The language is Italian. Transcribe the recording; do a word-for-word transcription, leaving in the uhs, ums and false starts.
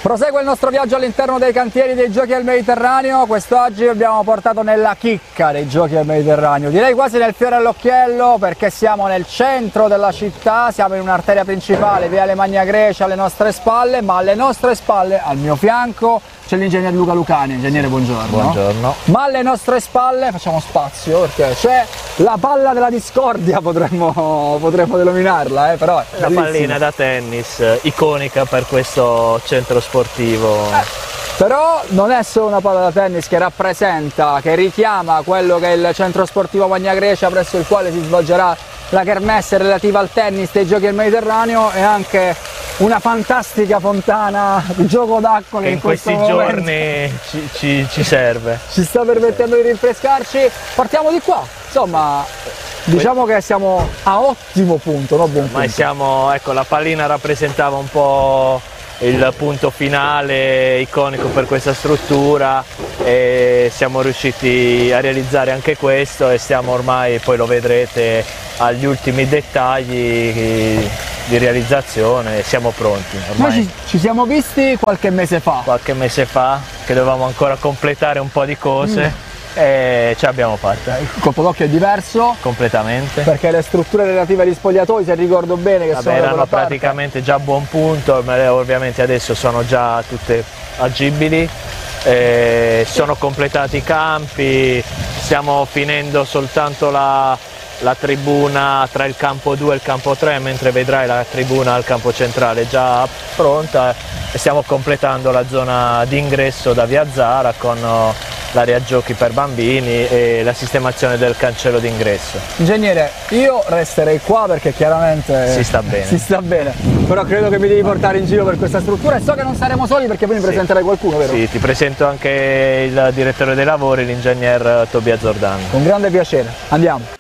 Prosegue il nostro viaggio all'interno dei cantieri dei Giochi del Mediterraneo. Quest'oggi vi abbiamo portato nella chicca dei Giochi del Mediterraneo, direi quasi nel fiore all'occhiello, perché siamo nel centro della città, siamo in un'arteria principale, Viale Magna Grecia, alle nostre spalle, ma alle nostre spalle, al mio fianco, c'è l'ingegner Luca Lucani. Ingegnere, buongiorno. Buongiorno. Ma alle nostre spalle facciamo spazio perché c'è la palla della discordia, potremmo, potremmo denominarla, eh, però è una bellissima. pallina da tennis iconica per questo centro sportivo. Eh. Però non è solo una palla da tennis che rappresenta, che richiama quello che è il centro sportivo Magna Grecia, presso il quale si svolgerà la kermesse relativa al tennis dei Giochi del Mediterraneo, è anche una fantastica fontana di gioco d'acqua che, che in, in questi giorni ci, ci, ci serve. Ci sta permettendo di rinfrescarci. Partiamo di qua, insomma, diciamo che siamo a ottimo punto, no? Buon punto. Ma siamo, ecco, la pallina rappresentava un po' il punto finale iconico per questa struttura e siamo riusciti a realizzare anche questo e stiamo ormai, poi lo vedrete, agli ultimi dettagli di realizzazione, siamo pronti ormai. Noi ci, ci siamo visti qualche mese fa qualche mese fa che dovevamo ancora completare un po' di cose mm. e ce l'abbiamo fatta. Il colpo d'occhio è diverso completamente, perché le strutture relative agli spogliatoi, se ricordo bene, che Vabbè, sono erano praticamente già a buon punto, ma ovviamente adesso sono già tutte agibili. Eh, sono completati i campi, stiamo finendo soltanto la, la tribuna tra il campo due e il campo tre, mentre vedrai la tribuna al campo centrale già pronta, e stiamo completando la zona d'ingresso da Via Zara con l'area giochi per bambini e la sistemazione del cancello d'ingresso. Ingegnere, io resterei qua perché chiaramente si sta bene, si sta bene, però credo che mi devi portare in giro per questa struttura e so che non saremo soli perché poi mi sì. presenterai qualcuno, vero? Sì, ti presento anche il direttore dei lavori, l'ingegner Tobia Zordano. Con grande piacere, andiamo.